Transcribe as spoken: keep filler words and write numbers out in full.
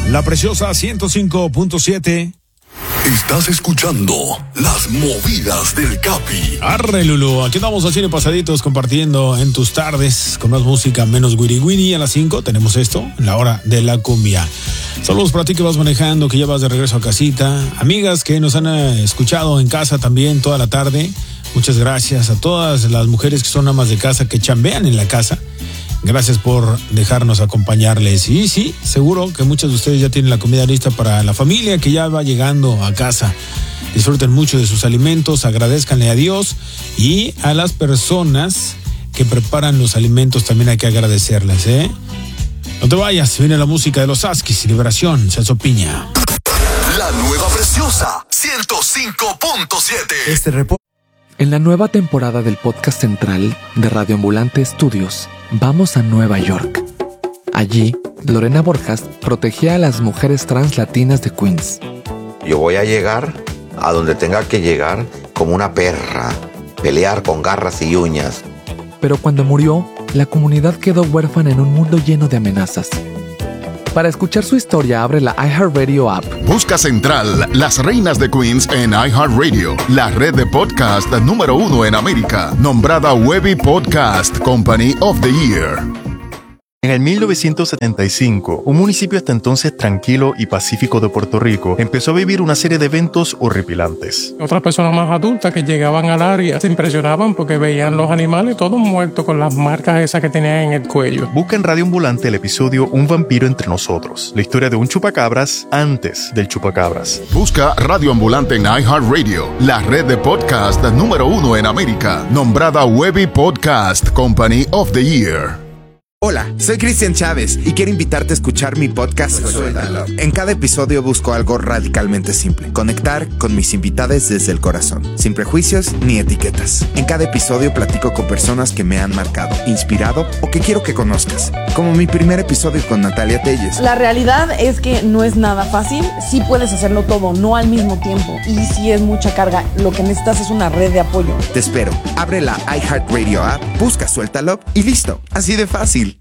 La Preciosa ciento cinco punto siete. Estás escuchando Las Movidas del Capi. Arre, Lulu, aquí andamos haciendo pasaditos, compartiendo en tus tardes con más música, menos wiri wiri. A las cinco tenemos esto, en la hora de la cumbia. Saludos para ti que vas manejando, que ya vas de regreso a casita. Amigas que nos han eh, escuchado en casa también toda la tarde. Muchas gracias a todas las mujeres que son amas de casa, que chambean en la casa. Gracias por dejarnos acompañarles. Y sí, seguro que muchos de ustedes ya tienen la comida lista para la familia que ya va llegando a casa. Disfruten mucho de sus alimentos, agradezcanle a Dios, y a las personas que preparan los alimentos también hay que agradecerles, ¿eh? No te vayas, viene la música de los Askis y Liberación, Celso Piña. La nueva Preciosa ciento cinco punto siete. Este reporte. En la nueva temporada del podcast central de Radio Ambulante Estudios, vamos a Nueva York. Allí, Lorena Borjas protegía a las mujeres trans latinas de Queens. Yo voy a llegar a donde tenga que llegar como una perra, pelear con garras y uñas. Pero cuando murió, la comunidad quedó huérfana en un mundo lleno de amenazas. Para escuchar su historia, abre la iHeartRadio app. Busca Central, Las Reinas de Queens en iHeartRadio, la red de podcast número uno en América, nombrada Webby Podcast Company of the Year. En el mil novecientos setenta y cinco, un municipio hasta entonces tranquilo y pacífico de Puerto Rico empezó a vivir una serie de eventos horripilantes. Otras personas más adultas que llegaban al área se impresionaban porque veían los animales todos muertos con las marcas esas que tenían en el cuello. Busca en Radio Ambulante el episodio Un vampiro entre nosotros, la historia de un chupacabras antes del chupacabras. Busca Radio Ambulante en iHeartRadio, la red de podcast número uno en América, nombrada Webby Podcast Company of the Year. Hola, soy Cristian Chávez y quiero invitarte a escuchar mi podcast Suéltalo. En cada episodio busco algo radicalmente simple: conectar con mis invitados desde el corazón, sin prejuicios ni etiquetas. En cada episodio platico con personas que me han marcado, inspirado o que quiero que conozcas, como mi primer episodio con Natalia Telles. La realidad es que no es nada fácil. Sí puedes hacerlo todo, no al mismo tiempo, y sí es mucha carga. Lo que necesitas es una red de apoyo. Te espero. Abre la iHeartRadio app, busca Suéltalo y listo. Así de fácil.